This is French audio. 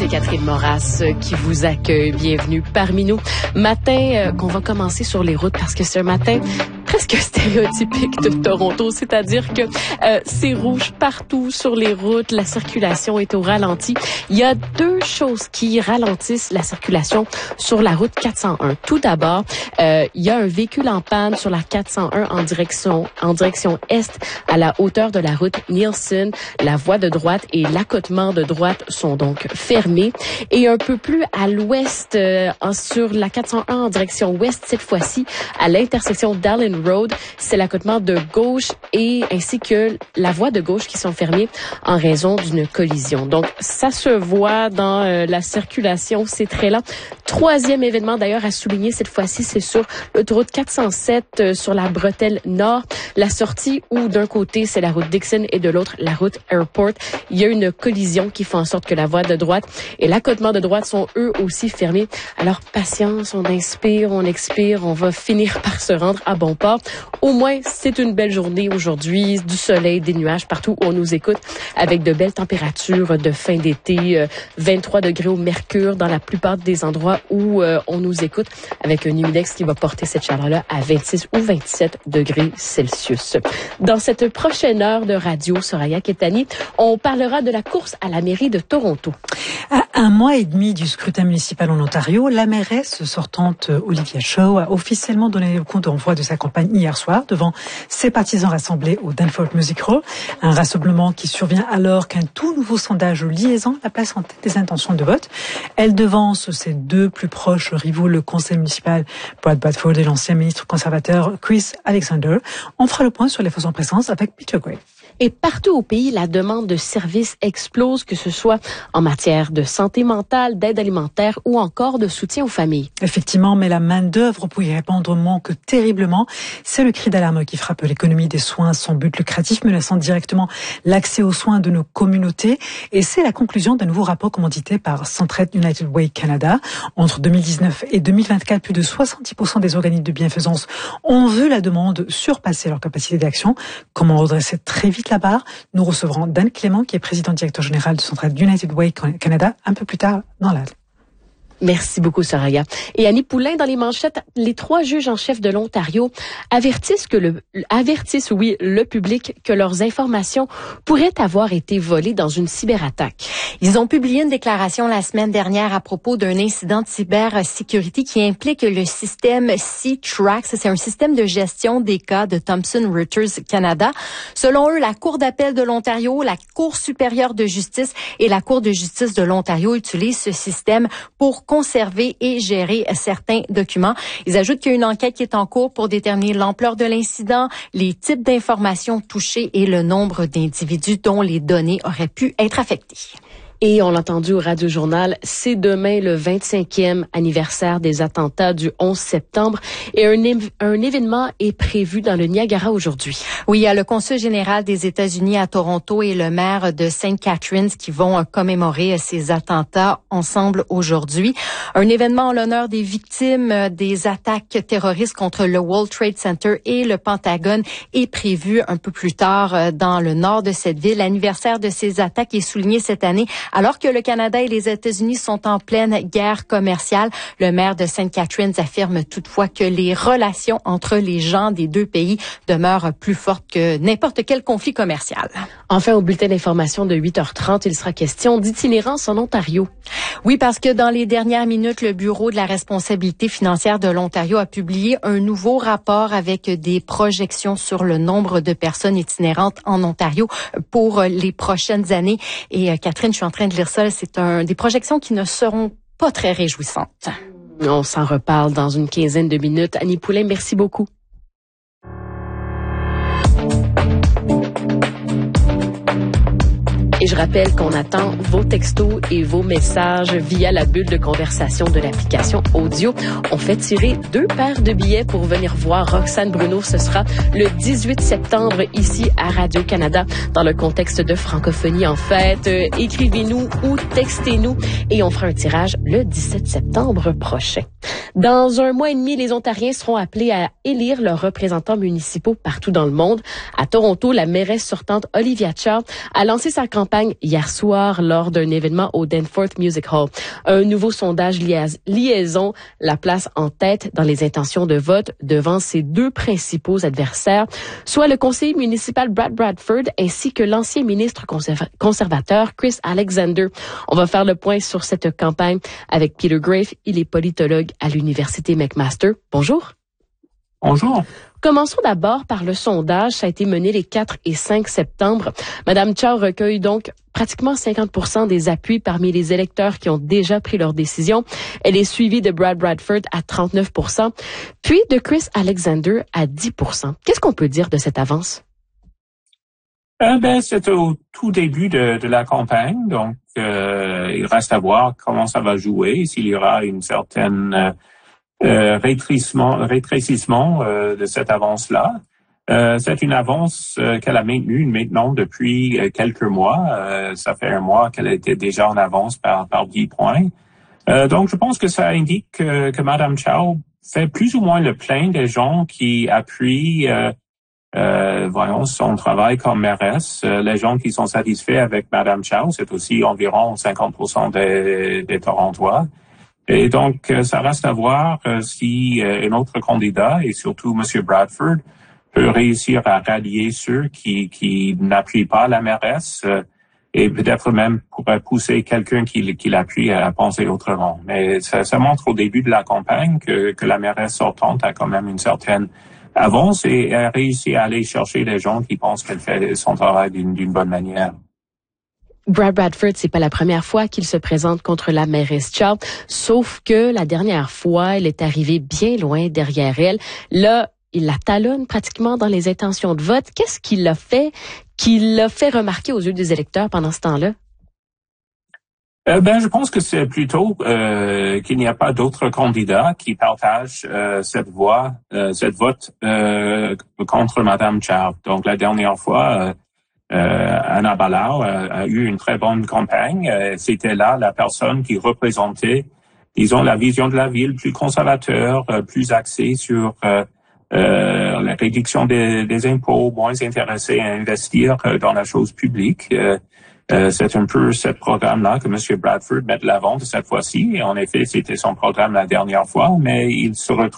c'est Catherine Moras qui vous accueille. Bienvenue parmi nous. Matin qu'on va commencer sur les routes parce que c'est un matin presque stéréotypique de Toronto, c'est-à-dire que c'est rouge partout sur les routes, la circulation est au ralenti. Il y a deux choses qui ralentissent la circulation sur la route 401. Tout d'abord, il y a un véhicule en panne sur la 401 en direction est à la hauteur de la route Nielsen. La voie de droite et l'accotement de droite sont donc fermés. Et un peu plus à l'ouest, sur la 401 en direction ouest, cette fois-ci, à l'intersection d'Allen Road, c'est l'accotement de gauche et ainsi que la voie de gauche qui sont fermées en raison d'une collision. Donc, ça se voit dans la circulation, c'est très lent. Troisième événement d'ailleurs à souligner cette fois-ci, c'est sur l'autoroute 407 sur la bretelle nord. La sortie où d'un côté c'est la route Dixon et de l'autre la route Airport. Il y a une collision qui fait en sorte que la voie de droite et l'accotement de droite sont eux aussi fermés. Alors patience, on inspire, on expire, on va finir par se rendre à bon port. Au moins, c'est une belle journée aujourd'hui, du soleil, des nuages partout où on nous écoute avec de belles températures de fin d'été, 23 degrés au mercure dans la plupart des endroits où on nous écoute avec un humidex qui va porter cette chaleur-là à 26 ou 27 degrés Celsius. Dans cette prochaine heure de radio, Soraya Ketani, on parlera de la course à la mairie de Toronto. À un mois et demi du scrutin municipal en Ontario, la mairesse sortante Olivia Chow a officiellement donné le compte d'envoi de sa campagne hier soir devant ses partisans rassemblés au Danforth Music Hall. Un rassemblement qui survient alors qu'un tout nouveau sondage liaison la place en tête des intentions de vote. Elle devance ses deux plus proches rivaux, le conseil municipal Brad Bradford et l'ancien ministre conservateur Chris Alexander. On fera le point sur les fausses en présence avec Peter Gray. Et partout au pays, la demande de services explose, que ce soit en matière de santé mentale, d'aide alimentaire ou encore de soutien aux familles. Effectivement, mais la main-d'œuvre pour y répondre manque terriblement. C'est le cri d'alarme qui frappe l'économie des soins, son but lucratif menaçant directement l'accès aux soins de nos communautés. Et c'est la conclusion d'un nouveau rapport commandité par Centraide United Way Canada. Entre 2019 et 2024, plus de 70% des organismes de bienfaisance ont vu la demande surpasser leur capacité d'action. Comment redresser très vite la barre? Nous recevrons Dan Clément, qui est président directeur général de Centraide United Way Canada, un peu plus tard dans la... Merci beaucoup, Soraya. Et Annie Poulain, dans les manchettes, les 3 juges en chef de l'Ontario avertissent le public que leurs informations pourraient avoir été volées dans une cyberattaque. Ils ont publié une déclaration la semaine dernière à propos d'un incident de cybersécurité qui implique le système C-Trax. C'est un système de gestion des cas de Thomson Reuters Canada. Selon eux, la Cour d'appel de l'Ontario, la Cour supérieure de justice et la Cour de justice de l'Ontario utilisent ce système pour conserver et gérer certains documents. Ils ajoutent qu'il y a une enquête qui est en cours pour déterminer l'ampleur de l'incident, les types d'informations touchées et le nombre d'individus dont les données auraient pu être affectées. Et on l'a entendu au Radio-Journal, c'est demain le 25e anniversaire des attentats du 11 septembre et un événement est prévu dans le Niagara aujourd'hui. Oui, il y a le consul général des États-Unis à Toronto et le maire de St. Catharines qui vont commémorer ces attentats ensemble aujourd'hui. Un événement en l'honneur des victimes des attaques terroristes contre le World Trade Center et le Pentagone est prévu un peu plus tard dans le nord de cette ville. L'anniversaire de ces attaques est souligné cette année alors que le Canada et les États-Unis sont en pleine guerre commerciale. Le maire de St. Catharines affirme toutefois que les relations entre les gens des deux pays demeurent plus fortes que n'importe quel conflit commercial. Enfin, au bulletin d'information de 8h30, il sera question d'itinérance en Ontario. Oui, parce que dans les dernières minutes, le Bureau de la responsabilité financière de l'Ontario a publié un nouveau rapport avec des projections sur le nombre de personnes itinérantes en Ontario pour les prochaines années. Et Catherine, je suis en train de lire ça, c'est des projections qui ne seront pas très réjouissantes. On s'en reparle dans une quinzaine de minutes. Annie Poulain, merci beaucoup. Et je rappelle qu'on attend vos textos et vos messages via la bulle de conversation de l'application audio. On fait tirer 2 paires de billets pour venir voir Roxane Bruno. Ce sera le 18 septembre ici à Radio-Canada dans le contexte de francophonie en fête. Écrivez-nous ou textez-nous et on fera un tirage le 17 septembre prochain. Dans un mois et demi, les Ontariens seront appelés à élire leurs représentants municipaux partout dans le monde. À Toronto, la mairesse sortante Olivia Chow a lancé sa campagne hier soir lors d'un événement au Danforth Music Hall. Un nouveau sondage liaison la place en tête dans les intentions de vote devant ses deux principaux adversaires, soit le conseiller municipal Brad Bradford ainsi que l'ancien ministre conservateur Chris Alexander. On va faire le point sur cette campagne avec Peter Graefe. Il est politologue à l'Université McMaster. Bonjour. Bonjour. Commençons d'abord par le sondage. Ça a été mené les 4 et 5 septembre. Madame Chow recueille donc pratiquement 50% des appuis parmi les électeurs qui ont déjà pris leur décision. Elle est suivie de Brad Bradford à 39%, puis de Chris Alexander à 10%. Qu'est-ce qu'on peut dire de cette avance? C'est au tout début de la campagne, donc il reste à voir comment ça va jouer, s'il y aura une certaine rétrécissement de cette avance-là. C'est une avance qu'elle a maintenue maintenant depuis quelques mois. Ça fait un mois qu'elle était déjà en avance par 10 points. Donc je pense que ça indique que Mme Chow fait plus ou moins le plein des gens qui appuient son travail comme mairesse. Les gens qui sont satisfaits avec Mme Chow, c'est aussi environ 50% des Torontois. Et donc, ça reste à voir si un autre candidat, et surtout M. Bradford, peut réussir à rallier ceux qui n'appuient pas la mairesse et peut-être même pourrait pousser quelqu'un qui l'appuie à penser autrement. Mais ça montre au début de la campagne que la mairesse sortante a quand même une certaine avance et a réussi à aller chercher les gens qui pensent qu'elle fait son travail d'une bonne manière. Brad Bradford, c'est pas la première fois qu'il se présente contre la mairesse Chow, sauf que la dernière fois, elle est arrivée bien loin derrière elle. Là, il la talonne pratiquement dans les intentions de vote. Qu'est-ce qu'il l'a fait remarquer aux yeux des électeurs pendant ce temps-là? Je pense que c'est plutôt qu'il n'y a pas d'autres candidats qui partagent cette vote contre Mme Chow. Donc la dernière fois, Anna Bailão a eu une très bonne campagne. C'était là la personne qui représentait, disons, la vision de la ville plus conservateur, plus axée sur la réduction des impôts, moins intéressée à investir dans la chose publique. C'est un peu ce programme-là que M. Bradford met de l'avant de cette fois-ci. Et en effet, c'était son programme la dernière fois, mais il se retrouve